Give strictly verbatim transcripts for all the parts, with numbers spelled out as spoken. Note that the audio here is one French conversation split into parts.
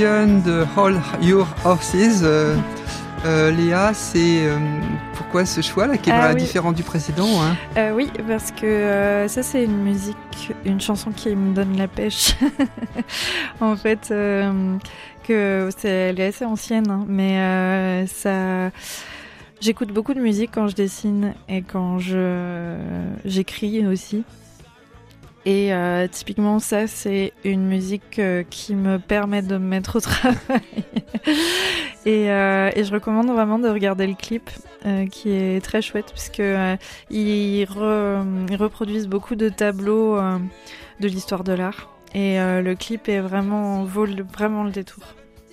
De All Your Horses, euh, euh, Léa, c'est euh, pourquoi ce choix-là qui est ah, voilà, oui. différent du précédent hein euh, Oui, parce que euh, ça c'est une musique, une chanson qui me donne la pêche. En fait, euh, que c'est, elle est assez ancienne, hein, mais euh, ça. J'écoute beaucoup de musique quand je dessine et quand je j'écris aussi. Et euh, typiquement, ça, c'est une musique euh, qui me permet de me mettre au travail. et, euh, et je recommande vraiment de regarder le clip, euh, qui est très chouette, puisque euh, ils, re, ils reproduisent beaucoup de tableaux euh, de l'histoire de l'art. Et euh, le clip est vraiment, vaut le, vraiment le détour.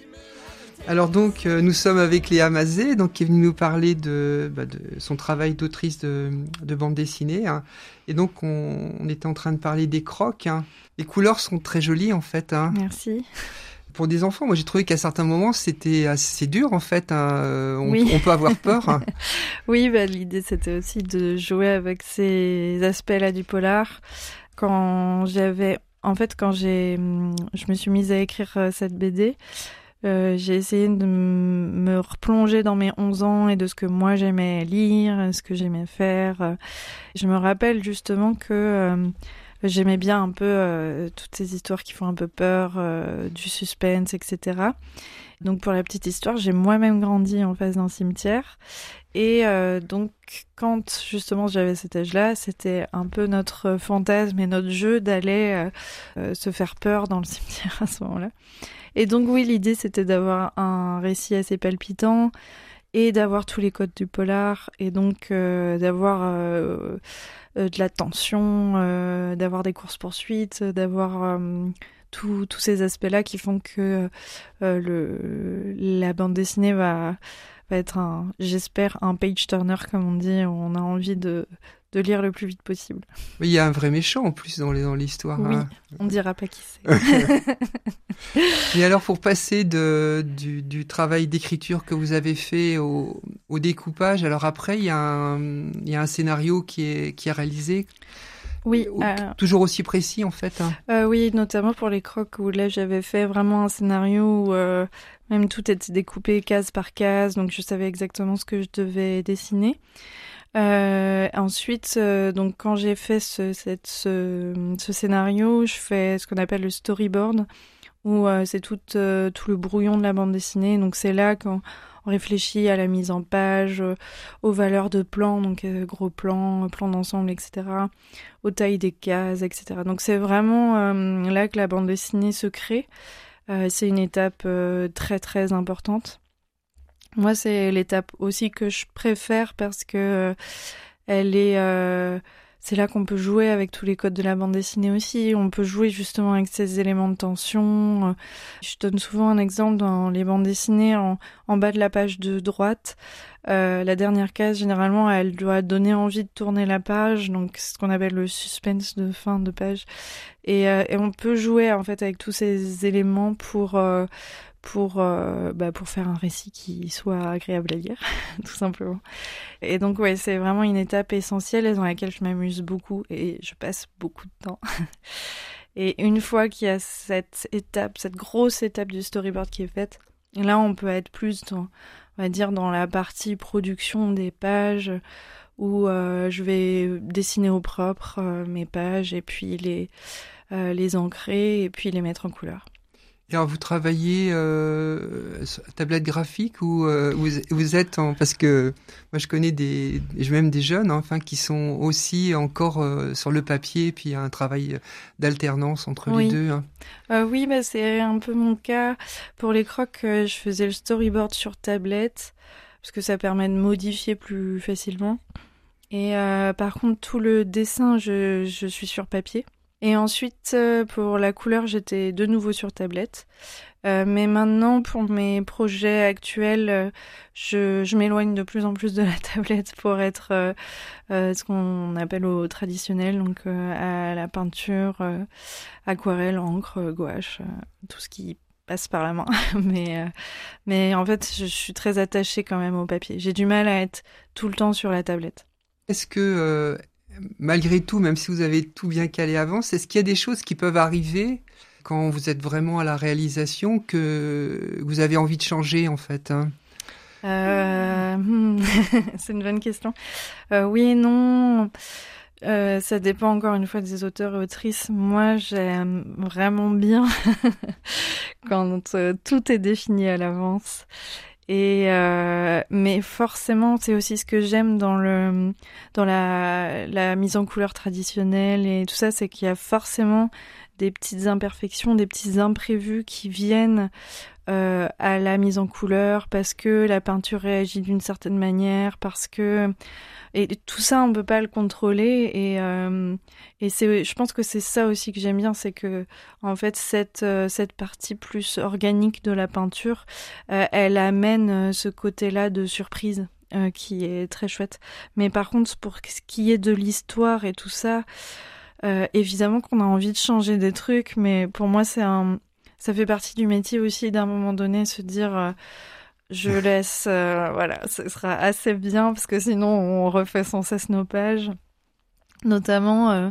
Alors donc, euh, nous sommes avec Léa Mazet, donc, qui est venue nous parler de, bah, de son travail d'autrice de, de bande dessinée. Hein. Et donc, on, on était en train de parler des crocs. Hein. Les couleurs sont très jolies, en fait. Hein. Merci. Pour des enfants, moi, j'ai trouvé qu'à certains moments, c'était assez dur, en fait. Hein. On, oui. on peut avoir peur. Hein. Oui, bah, l'idée, c'était aussi de jouer avec ces aspects-là du polar. Quand j'avais... En fait, quand j'ai... je me suis mise à écrire cette B D... Euh, j'ai essayé de m- me replonger dans mes onze ans et de ce que moi j'aimais lire, ce que j'aimais faire. Je me rappelle justement que euh, j'aimais bien un peu euh, toutes ces histoires qui font un peu peur, euh, du suspense, et cetera. Donc pour la petite histoire, j'ai moi-même grandi en face d'un cimetière. Et euh, donc quand justement j'avais cet âge-là, c'était un peu notre fantasme et notre jeu d'aller euh, euh, se faire peur dans le cimetière à ce moment-là. Et donc oui, l'idée c'était d'avoir un récit assez palpitant et d'avoir tous les codes du polar et donc euh, d'avoir euh, euh, de la tension, euh, d'avoir des courses-poursuites, d'avoir euh, tous ces aspects-là qui font que euh, le, la bande dessinée va, va être, un, j'espère, un page-turner comme on dit, où on a envie de... de lire le plus vite possible. Il y a un vrai méchant en plus dans, les, dans l'histoire. Oui, hein. on dira pas qui c'est. Et alors pour passer de, du, du travail d'écriture que vous avez fait au, au découpage, alors après il y, a un, il y a un scénario qui est, qui est réalisé. Oui. Euh, toujours aussi précis en fait. Hein. Euh, oui, notamment pour les crocs où là j'avais fait vraiment un scénario où euh, même tout était découpé case par case, donc je savais exactement ce que je devais dessiner. Euh, ensuite, euh, donc quand j'ai fait ce, cette, ce, ce scénario, je fais ce qu'on appelle le storyboard, où euh, c'est tout, euh, tout le brouillon de la bande dessinée. Donc c'est là qu'on on réfléchit à la mise en page, euh, aux valeurs de plans, donc euh, gros plans, plans d'ensemble, et cetera, aux tailles des cases, et cetera. Donc c'est vraiment euh, là que la bande dessinée se crée. Euh, c'est une étape euh, très très importante. Moi, c'est l'étape aussi que je préfère parce que euh, elle est, euh, c'est là qu'on peut jouer avec tous les codes de la bande dessinée aussi. On peut jouer justement avec ces éléments de tension. Je donne souvent un exemple dans les bandes dessinées en, en bas de la page de droite. Euh, la dernière case, généralement, elle doit donner envie de tourner la page, donc c'est ce qu'on appelle le suspense de fin de page. Et, euh, et on peut jouer en fait avec tous ces éléments pour euh, pour euh, bah, pour faire un récit qui soit agréable à lire, tout simplement. Et donc ouais, c'est vraiment une étape essentielle dans laquelle je m'amuse beaucoup et je passe beaucoup de temps. Et une fois qu'il y a cette étape, cette grosse étape du storyboard qui est faite, là on peut être plus dans, on va dire, dans la partie production des pages où euh, je vais dessiner au propre euh, mes pages et puis les euh, les ancrer et puis les mettre en couleur. Et alors vous travaillez euh, sur tablette graphique ou euh, vous, vous êtes en, parce que moi je connais des même des jeunes enfin qui sont aussi encore euh, sur le papier puis il y a un travail d'alternance entre oui. les deux. Hein. Euh, oui, bah c'est un peu mon cas pour les crocs. Euh, je faisais le storyboard sur tablette parce que ça permet de modifier plus facilement. Et euh, par contre tout le dessin je je suis sur papier. Et ensuite, euh, pour la couleur, j'étais de nouveau sur tablette. Euh, mais maintenant, pour mes projets actuels, euh, je, je m'éloigne de plus en plus de la tablette pour être euh, euh, ce qu'on appelle au traditionnel, donc euh, à la peinture, euh, aquarelle, encre, gouache, euh, tout ce qui passe par la main. mais, euh, mais en fait, je, je suis très attachée quand même au papier. J'ai du mal à être tout le temps sur la tablette. Est-ce que... Euh... Malgré tout, même si vous avez tout bien calé avant, est-ce qu'il y a des choses qui peuvent arriver quand vous êtes vraiment à la réalisation que vous avez envie de changer en fait, hein? Euh, hmm, c'est une bonne question. Euh, oui et non. Euh, ça dépend encore une fois des auteurs et autrices. Moi, j'aime vraiment bien quand euh, tout est défini à l'avance. Et euh, mais forcément, c'est aussi ce que j'aime dans le dans la la mise en couleur traditionnelle et tout ça, c'est qu'il y a forcément des petites imperfections, des petits imprévus qui viennent euh, à la mise en couleur parce que la peinture réagit d'une certaine manière, parce que et tout ça on peut pas le contrôler et euh, et c'est je pense que c'est ça aussi que j'aime bien, c'est que en fait cette euh, cette partie plus organique de la peinture euh, elle amène euh, ce côté-là de surprise euh, qui est très chouette. Mais par contre pour ce qui est de l'histoire et tout ça, euh, évidemment qu'on a envie de changer des trucs, mais pour moi c'est un ça fait partie du métier aussi d'un moment donné se dire euh, je laisse, euh, voilà, ce sera assez bien parce que sinon on refait sans cesse nos pages. Notamment, euh,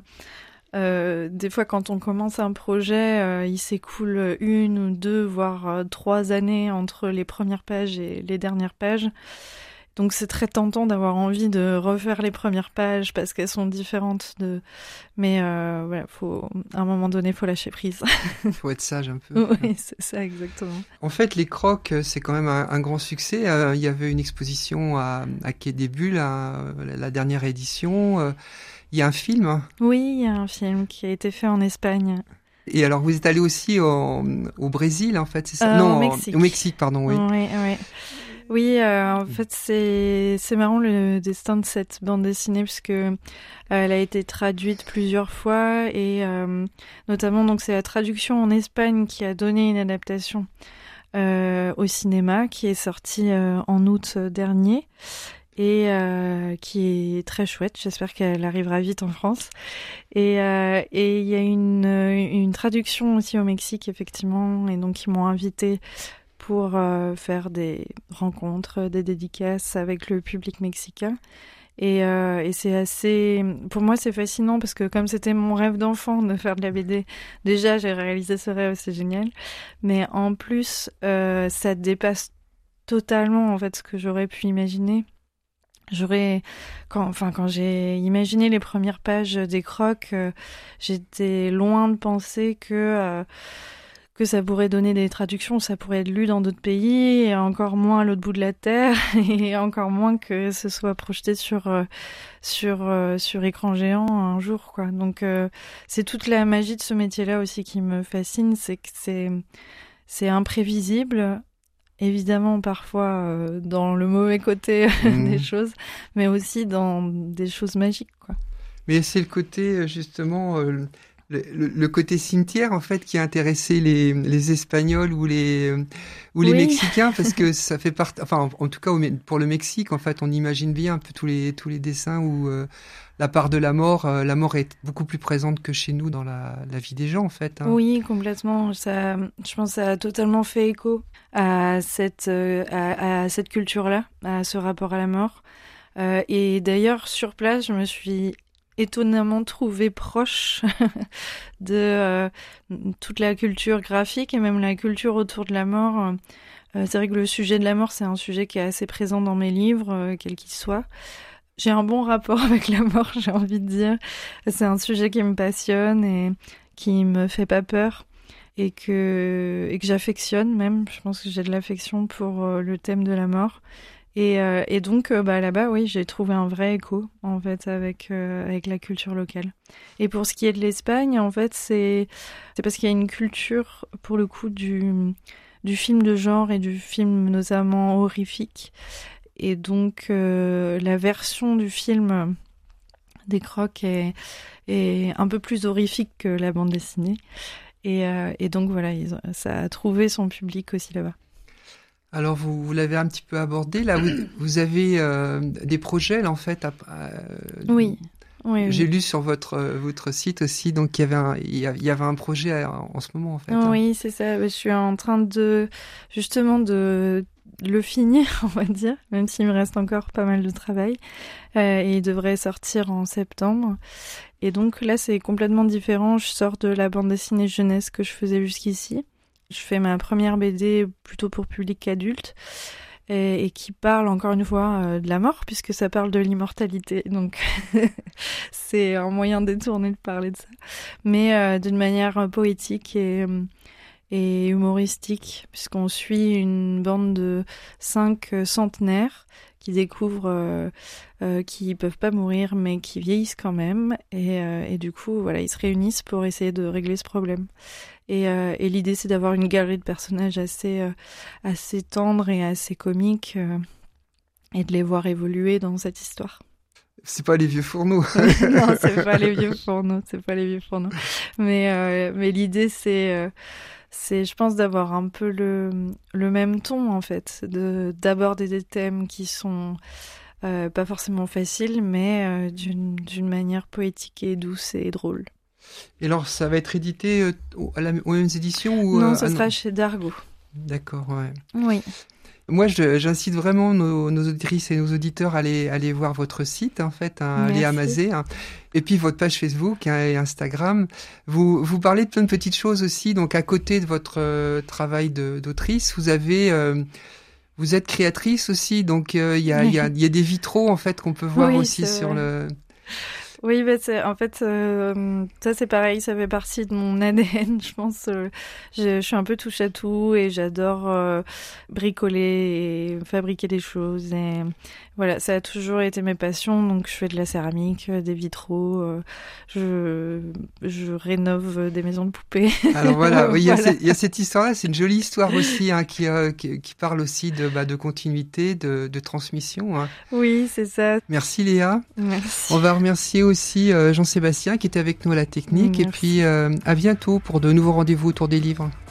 euh, des fois quand on commence un projet, euh, il s'écoule une ou deux, voire euh, trois années entre les premières pages et les dernières pages. Donc c'est très tentant d'avoir envie de refaire les premières pages parce qu'elles sont différentes de. Mais euh, voilà, faut à un moment donné, faut lâcher prise. Faut être sage un peu. Oui, c'est ça exactement. En fait, les crocs, c'est quand même un, un grand succès. Euh, il y avait une exposition à, à Quai des Bulles, la, la dernière édition. Euh, il y a un film. Oui, il y a un film qui a été fait en Espagne. Et alors, vous êtes allé aussi au, au Brésil, en fait, c'est ça? Euh, Non, au Mexique. Au Mexique, pardon, oui. Oui, oui. Oui, euh, en fait, c'est c'est marrant le destin de cette bande dessinée puisque euh, elle a été traduite plusieurs fois et euh, notamment donc c'est la traduction en Espagne qui a donné une adaptation euh, au cinéma qui est sortie euh, en août dernier et euh, qui est très chouette. J'espère qu'elle arrivera vite en France. Et euh, et il y a une une traduction aussi au Mexique effectivement et donc ils m'ont invitée pour euh, faire des rencontres, des dédicaces avec le public mexicain. Et, euh, et c'est assez... Pour moi, c'est fascinant parce que comme c'était mon rêve d'enfant de faire de la B D, déjà, j'ai réalisé ce rêve, c'est génial. Mais en plus, euh, ça dépasse totalement en fait ce que j'aurais pu imaginer. J'aurais, quand, enfin, quand j'ai imaginé les premières pages des crocs, euh, j'étais loin de penser que... Euh, que ça pourrait donner des traductions, ça pourrait être lu dans d'autres pays, et encore moins à l'autre bout de la Terre, et encore moins que ce soit projeté sur euh, sur euh, sur écran géant un jour, quoi. Donc euh, c'est toute la magie de ce métier-là aussi qui me fascine, c'est que c'est c'est imprévisible, évidemment parfois euh, dans le mauvais côté mmh. des choses, mais aussi dans des choses magiques, quoi. Mais c'est le côté justement. Euh... Le, le, le côté cimetière en fait qui a intéressé les, les Espagnols ou les ou les oui. Mexicains parce que ça fait partie, enfin en, en tout cas au, pour le Mexique en fait on imagine bien un peu tous les tous les dessins où euh, la part de la mort euh, la mort est beaucoup plus présente que chez nous dans la, la vie des gens en fait, hein. Oui, complètement. Ça, je pense que ça a totalement fait écho à cette euh, à, à cette culture-là, à ce rapport à la mort. Euh, et d'ailleurs sur place je me suis étonnamment trouvé proche de euh, toute la culture graphique et même la culture autour de la mort. Euh, c'est vrai que le sujet de la mort, c'est un sujet qui est assez présent dans mes livres, euh, quel qu'il soit. J'ai un bon rapport avec la mort, j'ai envie de dire. C'est un sujet qui me passionne et qui me fait pas peur et que, et que j'affectionne même. Je pense que j'ai de l'affection pour euh, le thème de la mort. Et, euh, et donc, euh, bah, là-bas, oui, j'ai trouvé un vrai écho, en fait, avec, euh, avec la culture locale. Et pour ce qui est de l'Espagne, en fait, c'est, c'est parce qu'il y a une culture, pour le coup, du, du film de genre et du film notamment horrifique. Et donc, euh, la version du film des crocs est, est un peu plus horrifique que la bande dessinée. Et, euh, et donc, voilà, ils ont, ça a trouvé son public aussi là-bas. Alors, vous, vous l'avez un petit peu abordé. Là, vous, vous avez euh, des projets, là, en fait. À, à, oui. Oui, J'ai oui. lu sur votre votre site aussi, donc il y avait un il y avait un projet en ce moment en fait. Hein. Oui, c'est ça. Je suis en train de justement de le finir, on va dire, même s'il me reste encore pas mal de travail. Euh, et il devrait sortir en septembre. Et donc là, c'est complètement différent. Je sors de la bande dessinée jeunesse que je faisais jusqu'ici. Je fais ma première B D plutôt pour public adulte. Et, et qui parle encore une fois euh, de la mort, puisque ça parle de l'immortalité. Donc c'est un moyen détourné de parler de ça. Mais euh, d'une manière euh, poétique et, et humoristique, puisqu'on suit une bande de cinq euh, centenaires qui découvrent euh, euh, qu'ils peuvent pas mourir, mais qui vieillissent quand même. Et, euh, et du coup, voilà, ils se réunissent pour essayer de régler ce problème. Et, euh, et l'idée, c'est d'avoir une galerie de personnages assez, euh, assez tendres et assez comiques euh, et de les voir évoluer dans cette histoire. C'est pas les vieux fourneaux. Non, c'est pas les vieux fourneaux, c'est pas les vieux fourneaux. Mais, euh, mais l'idée, c'est, euh, c'est, je pense, d'avoir un peu le, le même ton, en fait, de, d'aborder des thèmes qui sont euh, pas forcément faciles, mais euh, d'une, d'une manière poétique et douce et drôle. Et alors, ça va être édité euh, à la, aux mêmes éditions ou Non, euh, ça ah, sera non. chez Dargaud. D'accord, ouais. Oui. Moi, je, j'incite vraiment nos, nos auditrices et nos auditeurs à aller, aller voir votre site, en fait, hein, Léa Mazet, hein, et puis votre page Facebook hein, et Instagram. Vous, vous parlez de plein de petites choses aussi. Donc, à côté de votre euh, travail de, d'autrice, vous avez... Euh, vous êtes créatrice aussi, donc il euh, y, a, oui. y, a, y a des vitraux, en fait, qu'on peut voir oui, aussi sur vrai. le... Oui, bah c'est, en fait, euh, ça c'est pareil, ça fait partie de mon A D N, je pense. Euh, je, je suis un peu touche à tout et j'adore euh, bricoler et fabriquer des choses. Et voilà, ça a toujours été mes passions, donc je fais de la céramique, des vitraux, euh, je, je rénove des maisons de poupées. Alors voilà, oui, il y, voilà. y a cette histoire-là, c'est une jolie histoire aussi, hein, qui, euh, qui, qui parle aussi de, bah, de continuité, de, de transmission. Hein. Oui, c'est ça. Merci Léa. Merci. On va remercier aussi euh, Jean-Sébastien qui était avec nous à la technique. Merci. Et puis euh, à bientôt pour de nouveaux rendez-vous autour des livres.